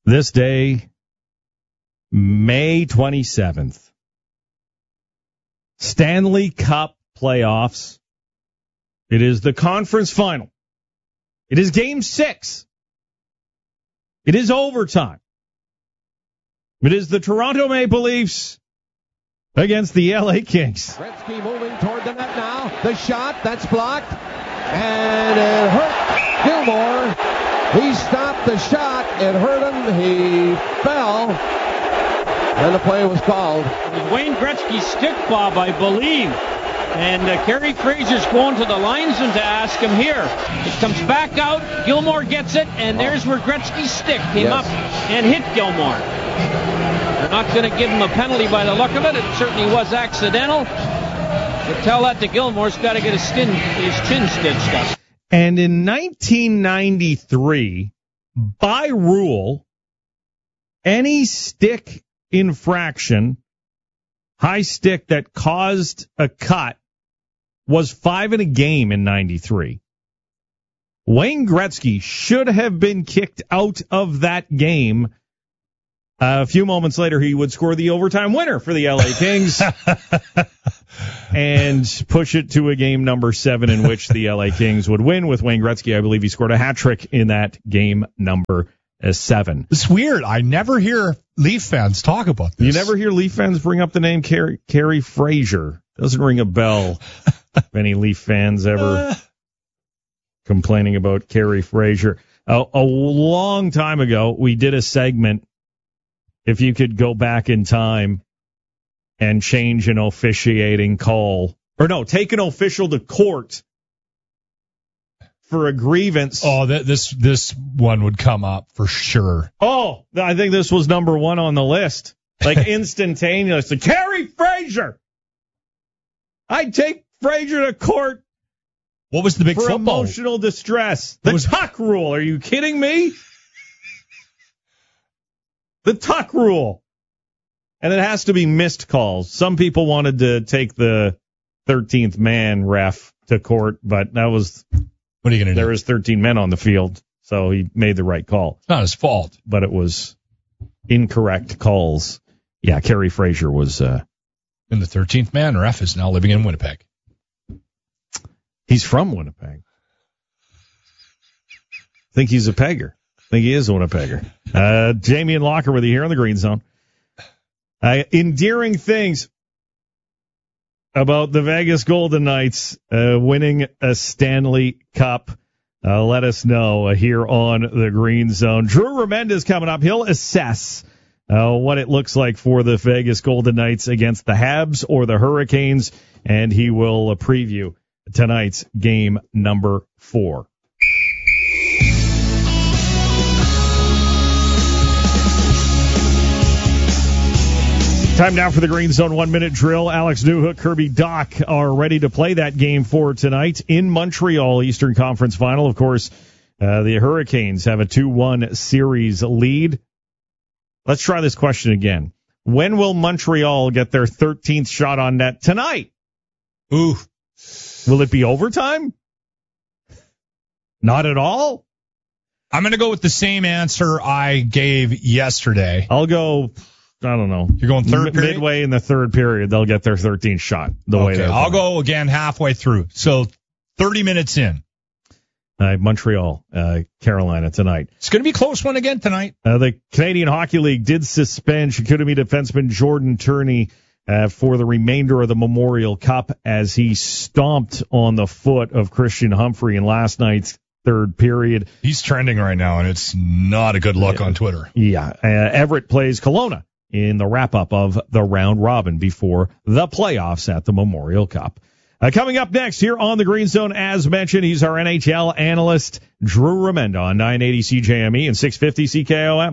This day, May 27th, Stanley Cup playoffs. It is the conference final. It is Game 6. It is overtime. It is the Toronto Maple Leafs against the LA Kings. Gretzky moving toward the net now. The shot, that's blocked. And it hurt Gilmore. He stopped the shot. It hurt him. He fell. And the play was called. It was Wayne Gretzky's stick, Bob, I believe. And Kerry Fraser's going to the linesman to ask him here. It comes back out. Gilmore gets it. And there's where Gretzky's stick came up and hit Gilmore. They're not going to give him a penalty by the look of it. It certainly was accidental. But tell that to Gilmore. He's got to get his chin stitched up. And in 1993, by rule, any stick infraction, high stick that caused a cut, was 5 in a game in 93. Wayne Gretzky should have been kicked out of that game. A few moments later, he would score the overtime winner for the LA Kings and push it to a game number 7 in which the LA Kings would win with Wayne Gretzky. I believe he scored a hat trick in that game number 7. It's weird. I never hear Leaf fans talk about this. You never hear Leaf fans bring up the name Kerry Fraser. Doesn't ring a bell if any Leaf fans ever complaining about Kerry Fraser. A long time ago, we did a segment, if you could go back in time and change an officiating call, or no, take an official to court for a grievance. Oh, this one would come up for sure. Oh, I think this was number 1 on the list. Like instantaneously. Kerry Fraser! I'd take Fraser to court. What was the big for football? Emotional distress. The tuck rule. Are you kidding me? The tuck rule. And it has to be missed calls. Some people wanted to take the 13th man ref to court, but that was... What are you going to do? There was 13 men on the field, so he made the right call. It's not his fault. But it was incorrect calls. Yeah, Kerry Fraser was... And the 13th man ref is now living in Winnipeg. He's from Winnipeg. I think he's a Pegger. I think he is a Winnipegger. Jamie and Locker with you here on the Green Zone. Endearing things about the Vegas Golden Knights winning a Stanley Cup. Let us know here on the Green Zone. Drew Remendez coming up. He'll assess what it looks like for the Vegas Golden Knights against the Habs or the Hurricanes, and he will preview tonight's game number 4. Time now for the Green Zone 1-minute drill. Alex Newhook, Kirby Dach are ready to play that game for tonight in Montreal, Eastern Conference Final. Of course, the Hurricanes have a 2-1 series lead. Let's try this question again. When will Montreal get their 13th shot on net tonight? Ooh. Will it be overtime? Not at all? I'm going to go with the same answer I gave yesterday. I'll go... I don't know. You're going third period? Midway in the third period, they'll get their 13th shot. Okay, I'll go again halfway through. So 30 minutes in. Montreal, Carolina tonight. It's going to be a close one again tonight. The Canadian Hockey League did suspend Chicoutimi defenseman Jordan Turney for the remainder of the Memorial Cup as he stomped on the foot of Christian Humphrey in last night's third period. He's trending right now, and it's not a good look on Twitter. Yeah. Everett plays Kelowna in the wrap-up of the round robin before the playoffs at the Memorial Cup. Coming up next here on the Green Zone, as mentioned, he's our NHL analyst, Drew Remenda on 980 CJME and 650 CKOM.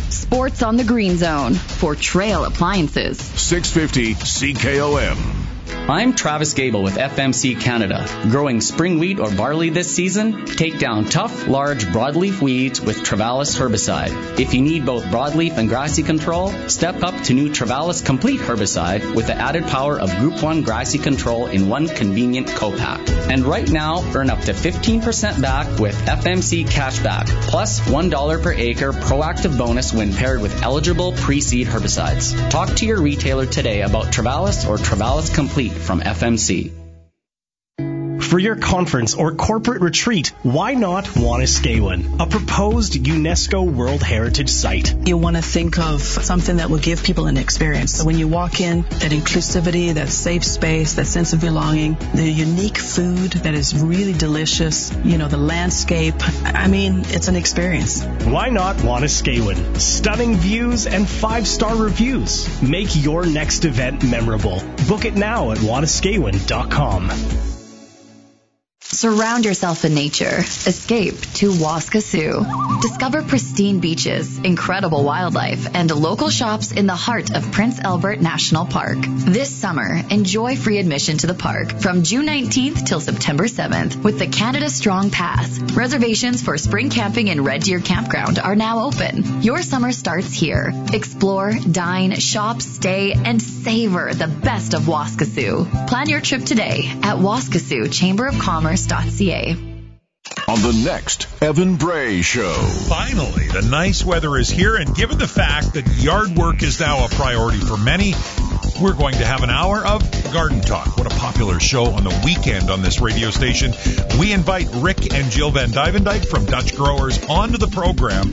Sports on the Green Zone for Trail Appliances. 650 CKOM. I'm Travis Gable with FMC Canada. Growing spring wheat or barley this season? Take down tough, large broadleaf weeds with Travalis herbicide. If you need both broadleaf and grassy control, step up to new Travalis Complete herbicide with the added power of Group 1 grassy control in one convenient co-pack. And right now, earn up to 15% back with FMC Cashback, plus $1 per acre proactive bonus when paired with eligible pre-seed herbicides. Talk to your retailer today about Travalis or Travalis Complete from FMC. For your conference or corporate retreat, why not Wanuskewin, a proposed UNESCO World Heritage Site? You want to think of something that will give people an experience. So when you walk in, that inclusivity, that safe space, that sense of belonging, the unique food that is really delicious, the landscape. I mean, it's an experience. Why not Wanuskewin? Stunning views and 5-star reviews. Make your next event memorable. Book it now at wanuskewin.com. Surround yourself in nature. Escape to Waskesiu. Discover pristine beaches, incredible wildlife, and local shops in the heart of Prince Albert National Park. This summer, enjoy free admission to the park from June 19th till September 7th with the Canada Strong Pass. Reservations for spring camping in Red Deer Campground are now open. Your summer starts here. Explore, dine, shop, stay, and savor the best of Waskesiu. Plan your trip today at Waskesiu Chamber of Commerce.ca. On the next Evan Bray Show. Finally, the nice weather is here, and given the fact that yard work is now a priority for many, we're going to have an hour of Garden Talk. What a popular show on the weekend on this radio station. We invite Rick and Jill Van Duyvendijk from Dutch Growers onto the program